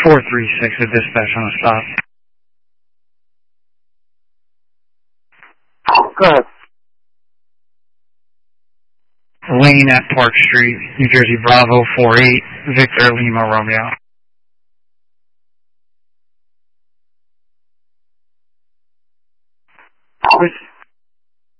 436 at dispatch on the stop. Go ahead. Lane at Park Street, New Jersey, Bravo 48, Victor Lima Romeo. Which